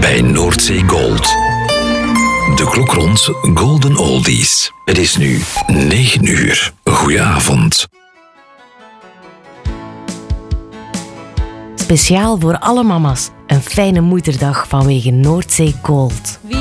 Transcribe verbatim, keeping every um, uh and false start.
bij Noordzee Gold. De klok rond Golden Oldies. Het is nu negen uur. Goedenavond. Speciaal voor alle mama's. Een fijne moederdag vanwege Noordzee Gold.